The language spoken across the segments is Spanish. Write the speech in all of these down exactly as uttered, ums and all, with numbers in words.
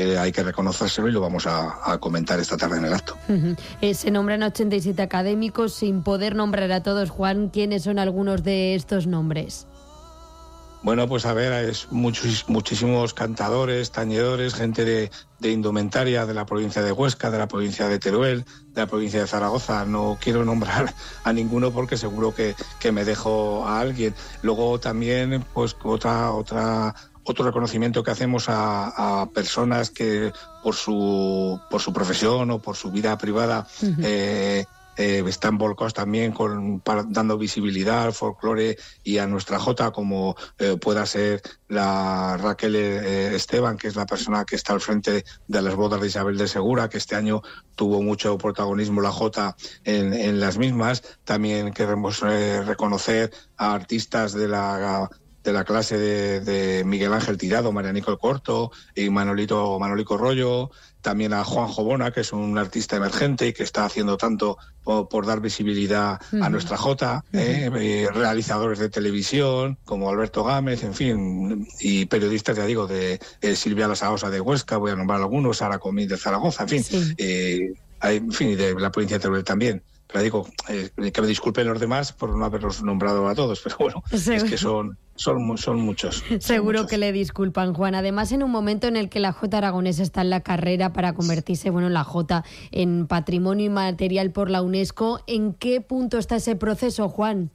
eh, hay que reconocérselo y lo vamos a, a comentar esta tarde en el acto. Uh-huh. Eh, se nombran ochenta y siete académicos, sin poder nombrar a todos. Juan, ¿quiénes son algunos de estos nombres? Bueno, pues a ver, es muchos, muchísimos cantadores, tañedores, gente de, de indumentaria de la provincia de Huesca, de la provincia de Teruel, de la provincia de Zaragoza. No quiero nombrar a ninguno porque seguro que, que me dejo a alguien. Luego también, pues otra, otra, otro reconocimiento que hacemos a, a personas que por su, por su profesión o por su vida privada, uh-huh. eh, Eh, están volcados también con, para, dando visibilidad al folclore y a nuestra jota, como eh, pueda ser la Raquel eh, Esteban, que es la persona que está al frente de las bodas de Isabel de Segura, que este año tuvo mucho protagonismo la jota en, en las mismas. También queremos eh, reconocer a artistas de la de la clase de, de Miguel Ángel Tirado, María Nicole Corto y Manolito, Manolico Rollo, también a Juanjo Bona, que es un artista emergente y que está haciendo tanto por, por dar visibilidad uh-huh. a nuestra jota, uh-huh. eh, eh, realizadores de televisión como Alberto Gámez, en fin, y periodistas, ya digo, de eh, Silvia Lasaosa de Huesca, voy a nombrar algunos, Sara Comín de Zaragoza, en fin, sí. eh, hay, en fin, y de la provincia de Teruel también. Pero digo, eh, que me disculpen los demás por no haberlos nombrado a todos, pero bueno, sí. es que son... Son, son muchos. Seguro son muchos. Que le disculpan, Juan. Además, en un momento en el que la jota aragonesa está en la carrera para convertirse, bueno, la jota en patrimonio inmaterial por la UNESCO, ¿en qué punto está ese proceso, Juan?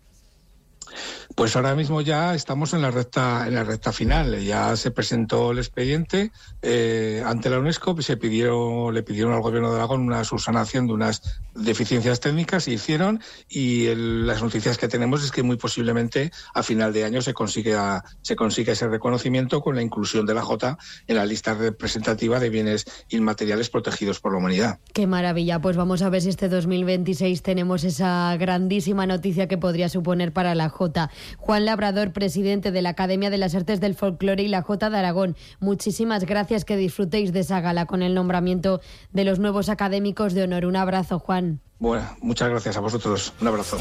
Pues ahora mismo ya estamos en la recta en la recta final. Ya se presentó el expediente eh, ante la UNESCO, se pidieron, le pidieron al Gobierno de Aragón una subsanación de unas deficiencias técnicas, se hicieron, y el, las noticias que tenemos es que muy posiblemente a final de año se consiga se consiga ese reconocimiento con la inclusión de la jota en la lista representativa de bienes inmateriales protegidos por la humanidad. Qué maravilla. Pues vamos a ver si este dos mil veintiséis tenemos esa grandísima noticia que podría suponer para la jota. Juan Labrador, presidente de la Academia de las Artes del Folclore y la Jota de Aragón, muchísimas gracias, que disfrutéis de esa gala con el nombramiento de los nuevos académicos de honor. Un abrazo, Juan. Bueno, muchas gracias a vosotros. Un abrazo.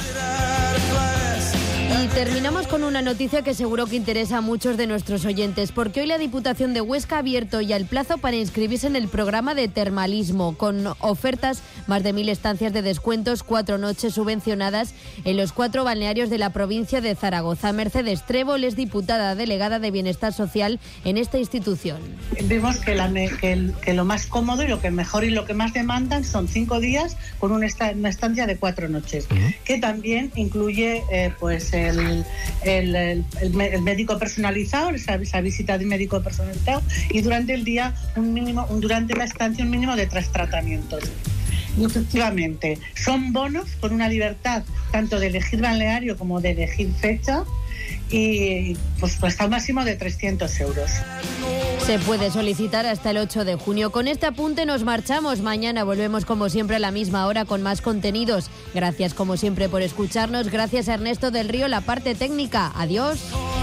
Y terminamos con una noticia que seguro que interesa a muchos de nuestros oyentes, porque hoy la Diputación de Huesca ha abierto ya el plazo para inscribirse en el programa de termalismo, con ofertas, más de mil estancias de descuentos, cuatro noches subvencionadas en los cuatro balnearios de la provincia de Zaragoza. Mercedes Trébol es diputada delegada de Bienestar Social en esta institución. Vemos que, la, que, el, que lo más cómodo y lo que mejor y lo que más demandan son cinco días con una, esta, una estancia de cuatro noches, uh-huh. que también incluye eh, pues el, el, el, el médico personalizado, esa, esa visita de médico personalizado, y durante el día un mínimo, un, durante la estancia un mínimo de tres tratamientos. Y efectivamente, son bonos con una libertad tanto de elegir balneario como de elegir fecha, y pues hasta un máximo de trescientos euros. Se puede solicitar hasta el ocho de junio. Con este apunte nos marchamos. Mañana volvemos como siempre a la misma hora con más contenidos. Gracias como siempre por escucharnos. Gracias a Ernesto del Río, la parte técnica. Adiós.